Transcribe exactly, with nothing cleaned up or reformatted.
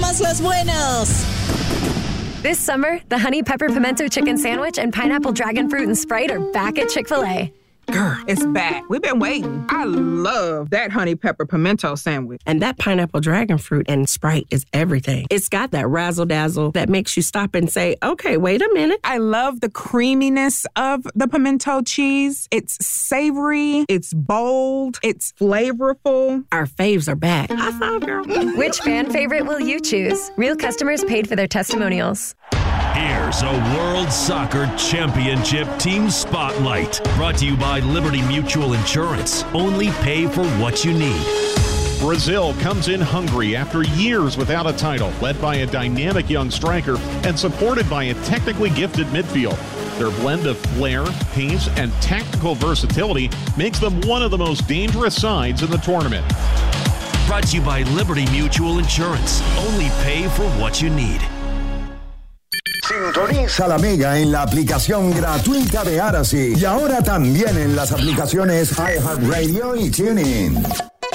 más los buenos. This summer, the Honey Pepper Pimento Chicken Sandwich and Pineapple Dragon Fruit and Sprite are back at Chick-fil-A. Girl, it's back. We've been waiting. I love that Honey Pepper Pimento Sandwich. And that Pineapple Dragon Fruit and Sprite is everything. It's got that razzle-dazzle that makes you stop and say, okay, wait a minute. I love the creaminess of the pimento cheese. It's savory. It's bold. It's flavorful. Our faves are back. High five, girl. Which fan favorite will you choose? Real customers paid for their testimonials. Here's a World Soccer Championship Team Spotlight. Brought to you by Liberty Mutual Insurance. Only pay for what you need. Brazil comes in hungry after years without a title, led by a dynamic young striker and supported by a technically gifted midfield. Their blend of flair, pace, and tactical versatility makes them one of the most dangerous sides in the tournament. Brought to you by Liberty Mutual Insurance. Only pay for what you need. Sintoniza la Mega en la aplicación gratuita de Aracy y ahora también en las aplicaciones iHeartRadio y TuneIn.